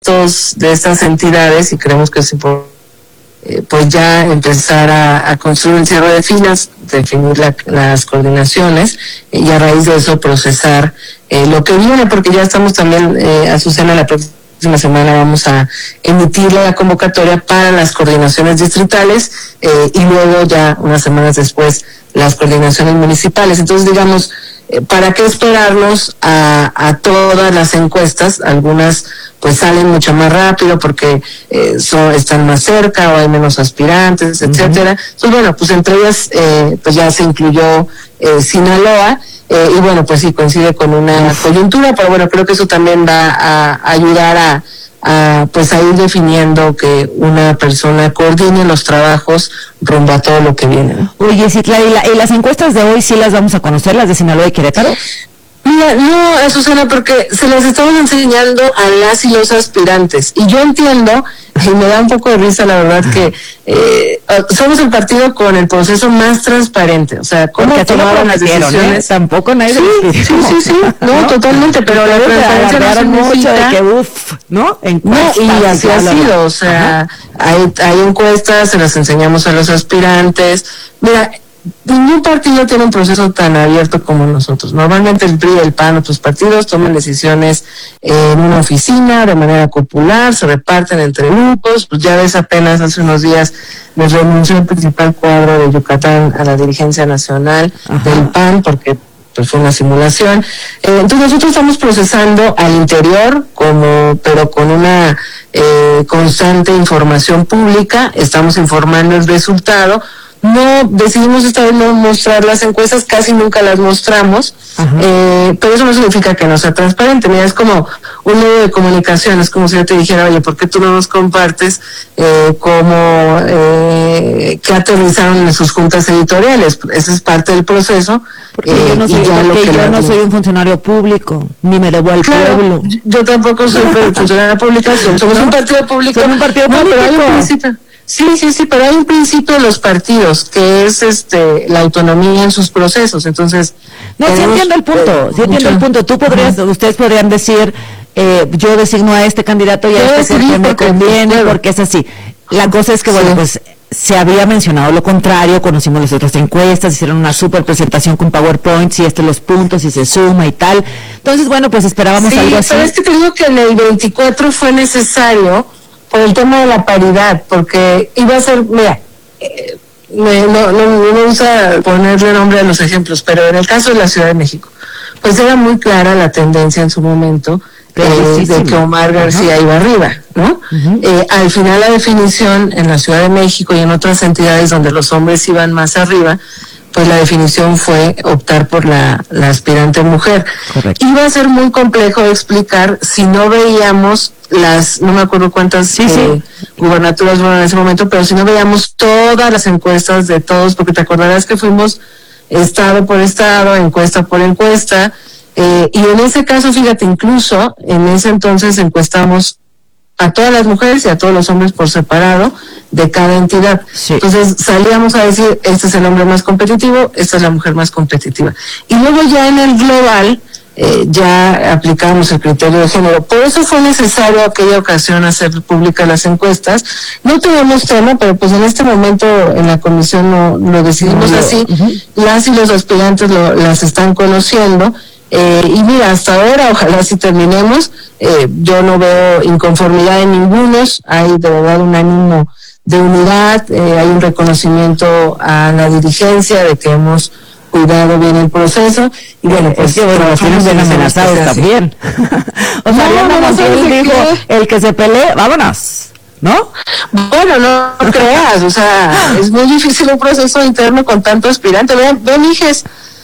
de estas entidades, y creemos que es importante pues ya empezar a construir un cierre de filas, definir las coordinaciones y a raíz de eso procesar lo que viene, porque ya estamos también, Azucena, la próxima semana vamos a emitir la convocatoria para las coordinaciones distritales y luego ya unas semanas después las coordinaciones municipales. Entonces, digamos, ¿para qué esperarnos a todas las encuestas? Algunas pues salen mucho más rápido porque están más cerca o hay menos aspirantes, etcétera. Entonces, bueno, pues entre ellas pues ya se incluyó Sinaloa, y bueno, pues sí coincide con una coyuntura, pero bueno, creo que eso también va a ayudar pues a ir definiendo que una persona coordine los trabajos rumbo a todo lo que viene, ¿no? Oye, Citlali, ¿y las encuestas de hoy sí las vamos a conocer, las de Sinaloa y Querétaro? Mira, no, Azucena, porque se las estamos enseñando a las y los aspirantes. Y yo entiendo, y me da un poco de risa, la verdad, que somos el partido con el proceso más transparente. O sea, cómo tomaron las decisiones. Tampoco nadie Sí, no, totalmente, pero la transparencia no mucho de que ¿no? No, y así ha sido, o sea, hay encuestas, se las enseñamos a los aspirantes. Mira, ningún partido tiene un proceso tan abierto como nosotros. Normalmente el PRI, el PAN, otros partidos toman decisiones en una oficina de manera popular, se reparten entre grupos. Pues ya ves, apenas hace unos días les renunció el principal cuadro de Yucatán a la dirigencia nacional del PAN porque pues fue una simulación. Entonces nosotros estamos procesando al interior, pero con una constante información pública, estamos informando el resultado. No decidimos esta vez no mostrar las encuestas, casi nunca las mostramos, pero eso no significa que no sea transparente. Mira, es como un medio de comunicación, es como si yo te dijera, oye, ¿por qué tú no nos compartes qué aterrizaron en sus juntas editoriales? Ese es parte del proceso. Porque yo no soy un funcionario público, ni me debo al pueblo. Yo tampoco soy funcionaria pública, somos un partido público. Somos un partido público. Pero hay un principio. Sí, pero hay un principio de los partidos que es la autonomía en sus procesos. Entonces, no, sí entiendo el punto, ustedes podrían decir, yo designo a este candidato y a este porque me conviene, porque es así. La cosa es que, bueno, pues se había mencionado lo contrario, conocimos las otras encuestas, hicieron una super presentación con PowerPoint, y los puntos, y se suma y tal. Entonces, bueno, pues esperábamos algo así. Pero es que te digo que en el 24 fue necesario por el tema de la paridad, porque iba a ser, mira, no me gusta ponerle nombre a los ejemplos, pero en el caso de la Ciudad de México, pues era muy clara la tendencia en su momento de que Omar García iba arriba, ¿no? Al final la definición en la Ciudad de México y en otras entidades donde los hombres iban más arriba, pues la definición fue optar por la aspirante mujer. Correcto. Iba a ser muy complejo de explicar si no veíamos no me acuerdo cuántas gubernaturas fueron en ese momento, pero si no veíamos todas las encuestas de todos, porque te acordarás que fuimos estado por estado, encuesta por encuesta, y en ese caso, fíjate, incluso en ese entonces encuestamos a todas las mujeres y a todos los hombres por separado de cada entidad. Sí. Entonces salíamos a decir, este es el hombre más competitivo, esta es la mujer más competitiva. Y luego ya en el global, ya aplicamos el criterio de género. Por eso fue necesario aquella ocasión hacer públicas las encuestas. No teníamos tema, pero pues en este momento en la comisión lo decidimos así. Las y los aspirantes las están conociendo. Y mira, hasta ahora, ojalá si terminemos, yo no veo inconformidad en ningunos, hay de verdad un ánimo de unidad, hay un reconocimiento a la dirigencia de que hemos cuidado bien el proceso, y bueno, pues tienen bien amenazados también. O sea, dijo, el que se pelee, vámonos, ¿no? Bueno, no creas, o sea, es muy difícil un proceso interno con tanto aspirante. Ven, hijes,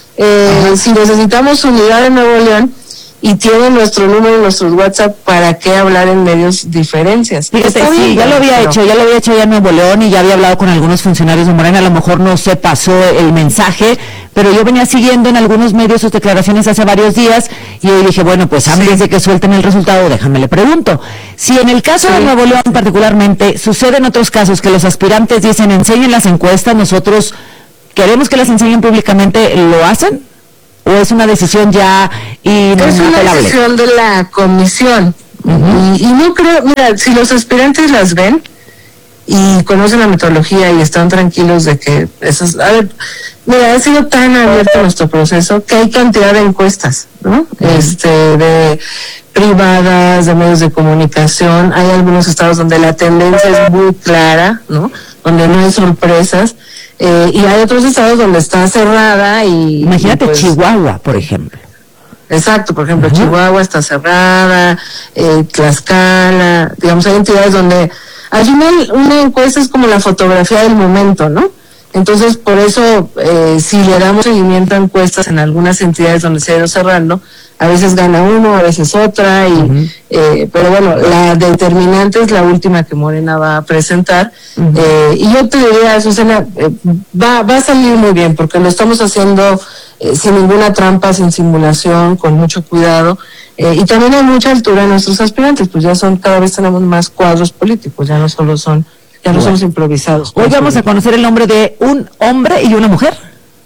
si necesitamos unidad en Nuevo León y tienen nuestro número y nuestros WhatsApp, ¿para qué hablar en medios diferencias? Fíjate, sí, ya lo había hecho ya en Nuevo León, y ya había hablado con algunos funcionarios de Morena. A lo mejor no se pasó el mensaje, pero yo venía siguiendo en algunos medios sus declaraciones hace varios días, y hoy dije, bueno, pues antes de que suelten el resultado, déjame le pregunto. Si en el caso de Nuevo León particularmente, sucede en otros casos que los aspirantes dicen, enseñen las encuestas, nosotros queremos que las enseñen públicamente, ¿lo hacen? ¿O es una decisión ya inapelable? Es una decisión de la comisión. Y no creo, mira, si los aspirantes las ven y conocen la metodología y están tranquilos de que esos, a ver, mira, ha sido tan abierto nuestro proceso que hay cantidad de encuestas, ¿no? De privadas, de medios de comunicación. Hay algunos estados donde la tendencia es muy clara, ¿no? Donde no hay sorpresas. Y hay otros estados donde está cerrada y... Imagínate y pues, Chihuahua, por ejemplo. Exacto, por ejemplo, Chihuahua está cerrada, Tlaxcala, digamos, hay entidades donde al final una encuesta es como la fotografía del momento, ¿no? Entonces, por eso, si le damos seguimiento a encuestas en algunas entidades donde se ha ido cerrando, a veces gana uno, a veces otra, pero bueno, la determinante es la última que Morena va a presentar, y yo te diría, Susana, va a salir muy bien, porque lo estamos haciendo sin ninguna trampa, sin simulación, con mucho cuidado, y también hay mucha altura en nuestros aspirantes, pues ya cada vez tenemos más cuadros políticos, ya no solo son, ya no somos improvisados. Hoy vamos a conocer el nombre de un hombre y una mujer.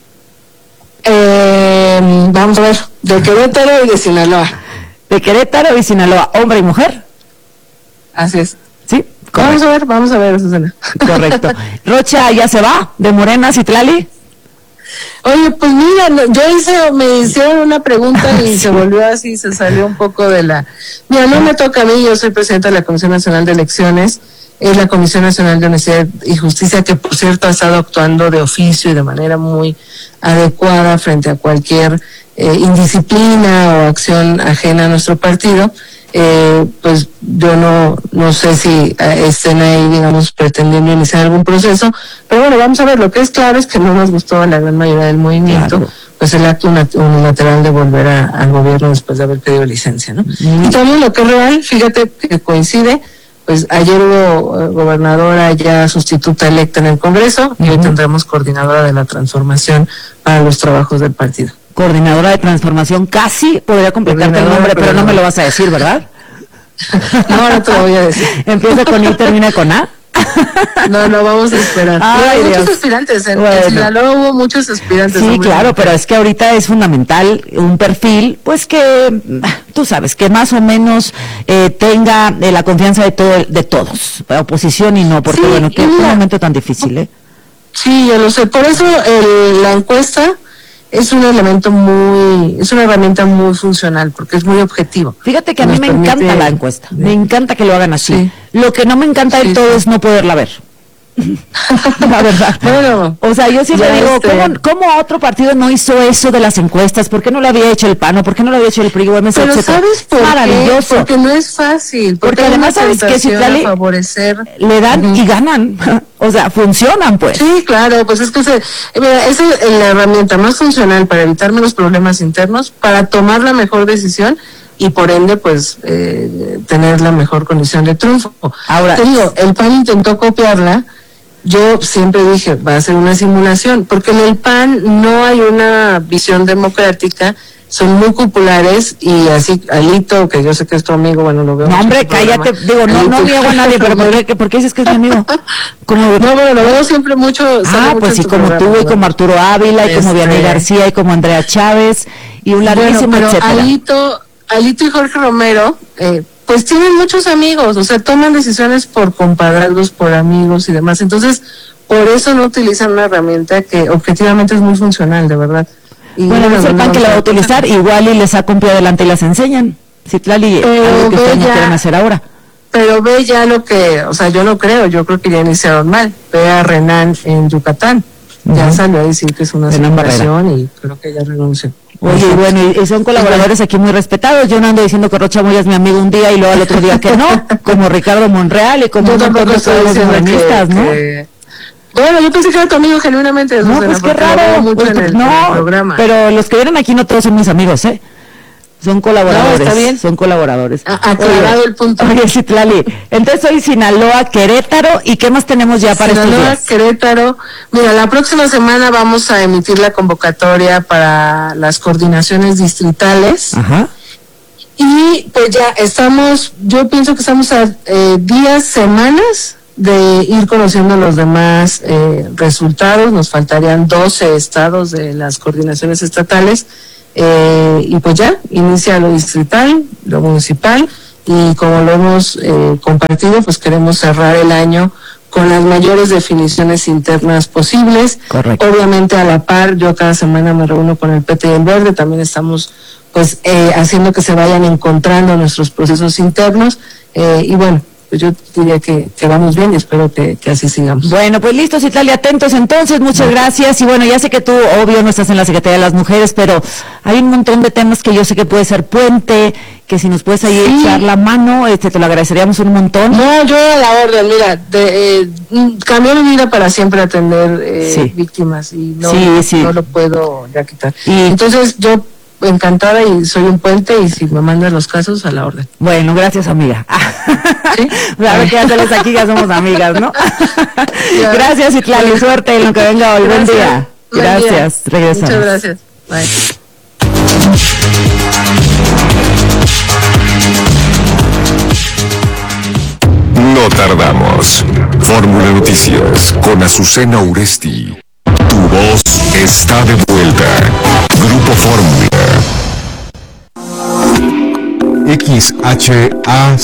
Vamos a ver, de Querétaro y de Sinaloa. De Querétaro y Sinaloa, hombre y mujer. Así es. Sí, correcto. Vamos a ver, Susana. Correcto. Rocha ya se va, de Morena, Citlali. Oye, pues mira, me hicieron una pregunta y se volvió así, se salió un poco de la... Mira, no me toca a mí, yo soy presidenta de la Comisión Nacional de Elecciones, es la Comisión Nacional de Honestidad y Justicia, que por cierto ha estado actuando de oficio y de manera muy adecuada frente a cualquier indisciplina o acción ajena a nuestro partido. Pues yo no sé si estén ahí, digamos, pretendiendo iniciar algún proceso, pero bueno, vamos a ver. Lo que es claro es que no nos gustó a la gran mayoría del movimiento, pues el acto unilateral de volver al gobierno después de haber pedido licencia, ¿no? Y también lo que es real, fíjate que coincide, pues ayer hubo gobernadora ya sustituta electa en el Congreso, y hoy tendremos coordinadora de la transformación para los trabajos del partido. Coordinadora de transformación, casi podría completarte el nombre, pero no me lo vas a decir, ¿verdad? No te lo voy a decir. ¿Empieza con I y termina con A? No, vamos a esperar. Hay muchos aspirantes, en Sinaloa hubo muchos aspirantes. Sí, claro, pero es que ahorita es fundamental un perfil, pues que, tú sabes, que más o menos tenga la confianza de todos, oposición y no, porque bueno, que es un momento tan difícil, ¿eh? Sí, yo lo sé, por eso la encuesta es un elemento es una herramienta muy funcional, porque es muy objetivo. Fíjate que a mí me encanta la encuesta, me encanta que lo hagan así. Sí. Lo que no me encanta del todo es no poderla ver. La verdad. Bueno, o sea, yo siempre digo, ¿cómo otro partido no hizo eso de las encuestas? ¿Por qué no lo había hecho el PAN? ¿O por qué no lo había hecho el PRI? Pero ¿sabes por qué? Porque no es fácil. Porque además sabes que si le dan y ganan. O sea, funcionan, pues. Sí, claro, pues es que esa es la herramienta más funcional para evitar menos problemas internos, para tomar la mejor decisión y por ende, pues, tener la mejor condición de triunfo. Ahora, te digo, el PAN intentó copiarla. Yo siempre dije, va a ser una simulación, porque en el PAN no hay una visión democrática, son muy populares, y así, Alito, que yo sé que es tu amigo, bueno, lo veo. No, hombre, cállate, digo, no niego a nadie, pero ¿por qué dices que es mi amigo? No, bueno, lo veo siempre mucho. Pues sí, como tú, y como Arturo Ávila, y como Vianney García, y como Andrea Chávez, y un larguísimo, etcétera. Alito y Jorge Romero, pues tienen muchos amigos, o sea, toman decisiones por compadrazgos, por amigos y demás. Entonces, por eso no utilizan una herramienta que objetivamente es muy funcional, de verdad. Y bueno, no es el PAN que la va a utilizar, igual y les saca un pie adelante y las enseñan. Citlali, algo que ustedes no quieren hacer ahora. Pero ve ya lo que, o sea, yo no creo, yo creo que ya iniciaron mal. Ve a Renan en Yucatán, ya salió a decir que es una simulación y creo que ya renunció. Oye, bueno, y son colaboradores aquí muy respetados. Yo no ando diciendo que Rocha Moya es mi amigo un día y luego al otro día que no, como Ricardo Monreal y como un montón de todos los morenistas, ¿no? Bueno, yo pensé que era tu amigo genuinamente. No, pues qué raro. Mucho en el programa. Pero los que vienen aquí no todos son mis amigos, ¿eh? Son colaboradores. No, está bien. Son colaboradores. Aclarado el punto. Oye, Citlali, entonces hoy Sinaloa, Querétaro, ¿y qué más tenemos ya para estos días? Querétaro. Mira, la próxima semana vamos a emitir la convocatoria para las coordinaciones distritales. Ajá. Y pues ya yo pienso que estamos a semanas de ir conociendo los demás resultados. Nos faltarían 12 estados de las coordinaciones estatales. Y pues ya inicia lo distrital, lo municipal, y como lo hemos compartido, pues queremos cerrar el año con las mayores definiciones internas posibles. Correcto. Obviamente a la par, yo cada semana me reúno con el PT y el Verde, también estamos pues haciendo que se vayan encontrando nuestros procesos internos, y bueno, pues yo diría que vamos bien y espero que así sigamos. Bueno, pues listos, Citlali, atentos entonces, muchas gracias. Y bueno, ya sé que tú, obvio, no estás en la Secretaría de las Mujeres, pero hay un montón de temas que yo sé que puede ser puente, que si nos puedes ahí echar la mano, te lo agradeceríamos un montón. No, yo a la orden, mira, cambió mi vida para siempre atender víctimas y no lo puedo ya quitar. Entonces yo encantada y soy un puente y si me mandan los casos a la orden. Bueno, gracias, amiga. ¿Sí? A ver qué hacerles aquí, ya somos amigas, ¿no? Gracias, Citlali, suerte en lo que venga hoy. Buen día. Gracias, regresamos. Muchas gracias. Bye. No tardamos. Fórmula Noticias con Azucena Uresti. Tu voz está de vuelta. Grupo Fórmula. XHACE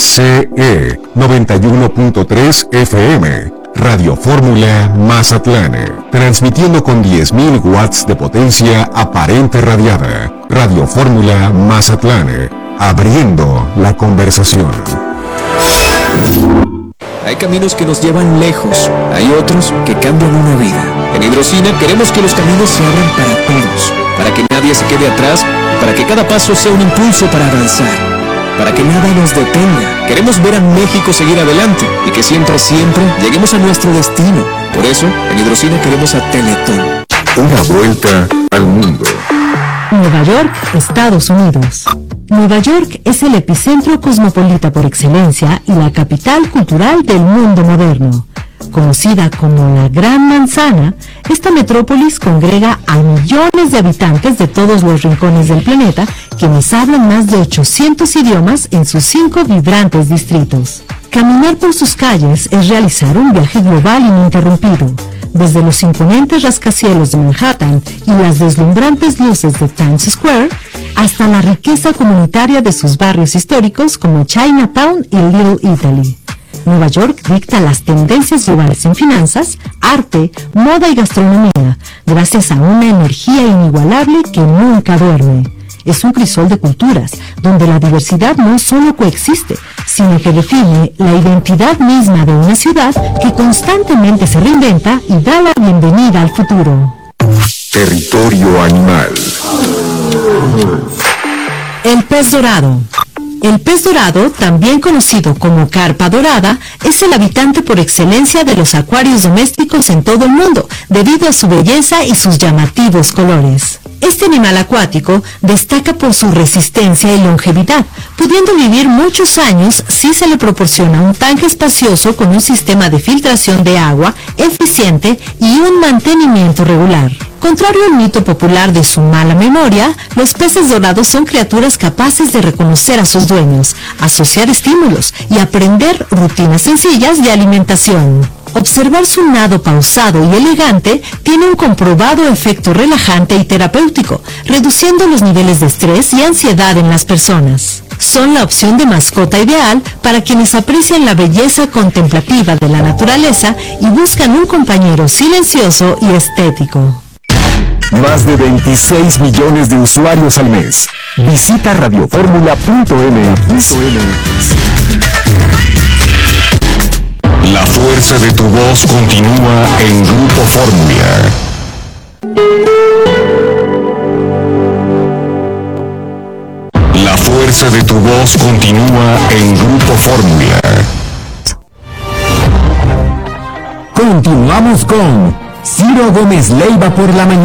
91.3 FM. Radio Fórmula Mazatlán. Transmitiendo con 10.000 watts de potencia aparente radiada. Radio Fórmula Mazatlán. Abriendo la conversación. Hay caminos que nos llevan lejos, hay otros que cambian una vida. En Hidrocina queremos que los caminos se abran para todos, para que nadie se quede atrás, para que cada paso sea un impulso para avanzar, para que nada nos detenga. Queremos ver a México seguir adelante y que siempre lleguemos a nuestro destino. Por eso, en Hidrocina queremos a Teletón. Una vuelta al mundo. Nueva York, Estados Unidos. Nueva York es el epicentro cosmopolita por excelencia y la capital cultural del mundo moderno. Conocida como la Gran Manzana, esta metrópolis congrega a millones de habitantes de todos los rincones del planeta, quienes hablan más de 800 idiomas en sus 5 vibrantes distritos. Caminar por sus calles es realizar un viaje global ininterrumpido. Desde los imponentes rascacielos de Manhattan y las deslumbrantes luces de Times Square, hasta la riqueza comunitaria de sus barrios históricos como Chinatown y Little Italy. Nueva York dicta las tendencias globales en finanzas, arte, moda y gastronomía, gracias a una energía inigualable que nunca duerme. Es un crisol de culturas, donde la diversidad no solo coexiste, sino que define la identidad misma de una ciudad que constantemente se reinventa y da la bienvenida al futuro. Territorio animal. El pez dorado. El pez dorado, también conocido como carpa dorada, es el habitante por excelencia de los acuarios domésticos en todo el mundo, debido a su belleza y sus llamativos colores. Este animal acuático destaca por su resistencia y longevidad, pudiendo vivir muchos años si se le proporciona un tanque espacioso con un sistema de filtración de agua eficiente y un mantenimiento regular. Contrario al mito popular de su mala memoria, los peces dorados son criaturas capaces de reconocer a sus dueños, asociar estímulos y aprender rutinas sencillas de alimentación. Observar su nado pausado y elegante tiene un comprobado efecto relajante y terapéutico, reduciendo los niveles de estrés y ansiedad en las personas. Son la opción de mascota ideal para quienes aprecian la belleza contemplativa de la naturaleza y buscan un compañero silencioso y estético. Más de 26 millones de usuarios al mes. Visita radioformula.mx. La fuerza de tu voz continúa en Grupo Fórmula. La fuerza de tu voz continúa en Grupo Fórmula. Continuamos con Ciro Gómez Leiva por la mañana.